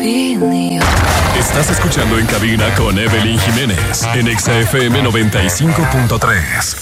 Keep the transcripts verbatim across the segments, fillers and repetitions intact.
Estás escuchando En Cabina con Evelyn Jiménez en Exa F M noventa y cinco punto tres.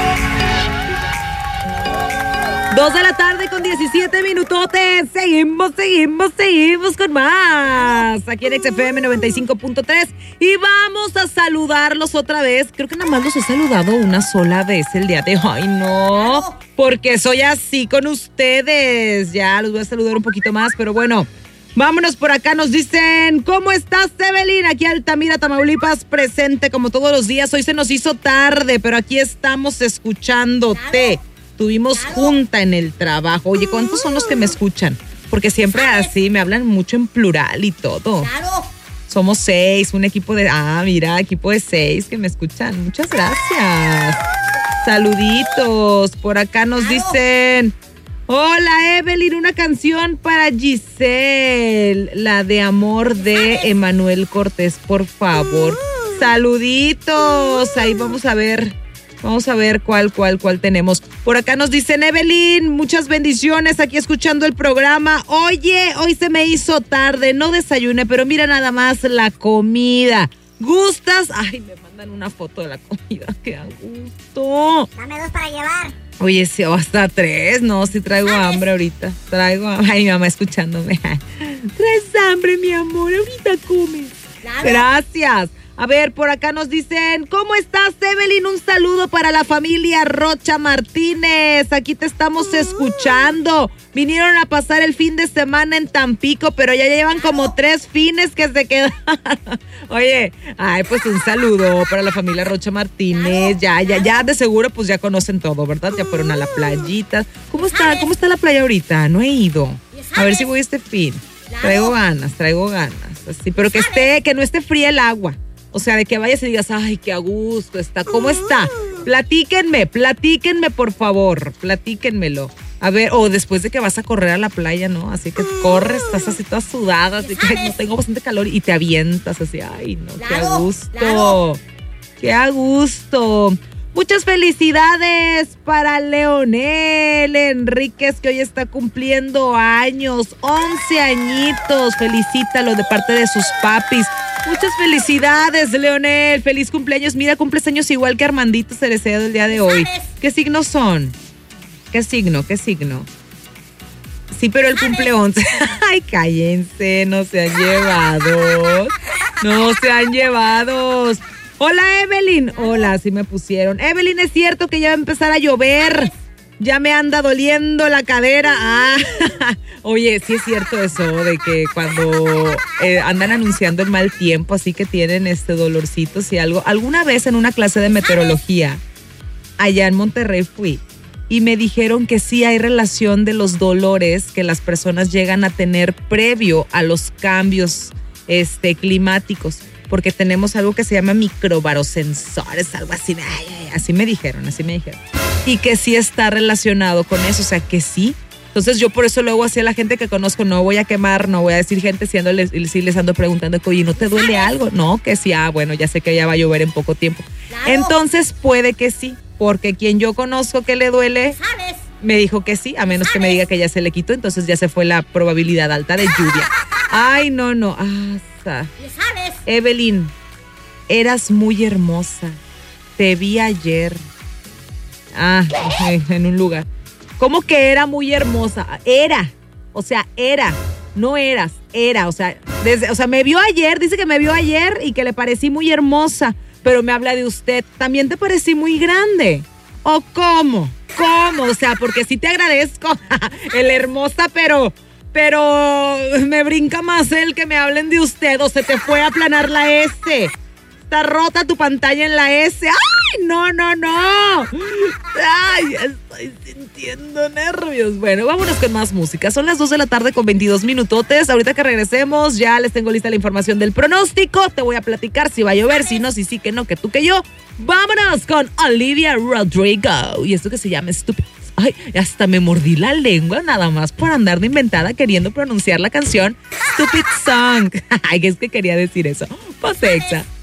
Dos de la tarde con diecisiete minutotes. Seguimos, seguimos, seguimos con más. Aquí en Exa F M noventa y cinco punto tres. Y vamos a saludarlos otra vez. Creo que nada más los he saludado una sola vez el día de hoy. No, porque soy así con ustedes. Ya los voy a saludar un poquito más, pero bueno. Vámonos por acá, nos dicen, ¿cómo estás, Evelyn? Aquí Altamira, Tamaulipas, presente como todos los días. Hoy se nos hizo tarde, pero aquí estamos escuchándote. Claro. Tuvimos claro. junta en el trabajo. Oye, ¿cuántos son los que me escuchan? Porque siempre así me hablan mucho en plural y todo. Claro. Somos seis, un equipo de... Ah, mira, equipo de seis que me escuchan. Muchas gracias. Saluditos. Por acá nos claro. dicen... Hola, Evelyn, una canción para Giselle, la de Amor de Emanuel Cortés, por favor. Saluditos, ahí vamos a ver, vamos a ver cuál, cuál, cuál tenemos. Por acá nos dicen, Evelyn, muchas bendiciones, aquí escuchando el programa. Oye, hoy se me hizo tarde, no desayuné, pero mira nada más la comida. ¿Gustas? Ay, me mandan una foto de la comida, qué a gusto. Dame dos para llevar. Oye, sí, hasta tres, no, sí traigo hambre ahorita, traigo hambre, ay, mi mamá escuchándome, traes hambre, mi amor, ahorita comes. Claro. Gracias. A ver, por acá nos dicen, ¿cómo estás, Evelyn? Un saludo para la familia Rocha Martínez, aquí te estamos escuchando. Vinieron a pasar el fin de semana en Tampico, pero ya llevan como tres fines que se quedan. Oye, ay, pues un saludo para la familia Rocha Martínez. Ya, ya, ya de seguro pues ya conocen todo, ¿verdad? Ya fueron a la playita. ¿Cómo está? ¿Cómo está la playa ahorita? No he ido. A ver si voy este fin. Traigo ganas, traigo ganas. Así, pero que esté, que no esté fría el agua. O sea, de que vayas y digas, ay, qué a gusto está. ¿Cómo está? Platíquenme, platíquenme, por favor. Platíquenmelo. A ver, o después de que vas a correr a la playa, ¿no? Así que corres, estás así toda sudada, así que ay, no tengo bastante calor y te avientas así, ay, no, qué a gusto. Qué a gusto. Muchas felicidades para Leonel Enríquez, que hoy está cumpliendo años, once añitos. Felicítalo de parte de sus papis. Muchas felicidades, Leonel. Feliz cumpleaños. Mira, cumples años igual que Armandito Cereceda del día de hoy. ¿Qué signos son? ¿Qué signo? ¿Qué signo? Sí, pero él cumple once. Ay, cállense, no sean llevados. No sean llevados. Hola, Evelyn. Hola, sí me pusieron. Evelyn, es cierto que ya va a empezar a llover. Ya me anda doliendo la cadera. Ah, oye, sí es cierto eso, de que cuando eh, andan anunciando el mal tiempo, así que tienen este dolorcitos y algo. Alguna vez en una clase de meteorología, allá en Monterrey fui, y me dijeron que sí hay relación de los dolores que las personas llegan a tener previo a los cambios este, climáticos, porque tenemos algo que se llama microbarosensores, algo así, ay, ay, así me dijeron, así me dijeron. Y que sí está relacionado con eso, o sea, que sí. Entonces yo por eso luego así a la gente que conozco, no voy a quemar, no voy a decir gente si, ando, les, si les ando preguntando, oye, ¿no te duele algo? No, que sí, ah, bueno, ya sé que ya va a llover en poco tiempo. Claro. Entonces puede que sí, porque quien yo conozco que le duele, ¿sabes? Me dijo que sí, a menos ¿sabes? Que me diga que ya se le quitó, entonces ya se fue la probabilidad alta de lluvia. Ay, no, no, hasta. ¿Sabes? Evelyn, eras muy hermosa, te vi ayer. Ah, en un lugar. ¿Cómo que era muy hermosa? Era, o sea, era, no eras, era, o sea, desde, o sea, me vio ayer, dice que me vio ayer y que le parecí muy hermosa, pero me habla de usted, ¿también te parecí muy grande? ¿O cómo? ¿Cómo? O sea, porque sí te agradezco, el hermosa, pero, pero me brinca más el que me hablen de usted, o se te fue a aplanar la S. Está rota tu pantalla en la S. ¡Ay, no, no, no! ¡Ay, estoy sintiendo nervios! Bueno, vámonos con más música. Son las dos de la tarde con veintidós minutotes. Ahorita que regresemos, ya les tengo lista la información del pronóstico. Te voy a platicar si va a llover, si no, si sí, que no, que tú, que yo. Vámonos con Olivia Rodrigo. Y esto que se llama Stupid. Ay, hasta me mordí la lengua nada más por andar de inventada queriendo pronunciar la canción Stupid Song. Ay, es que quería decir eso. Pues Exa.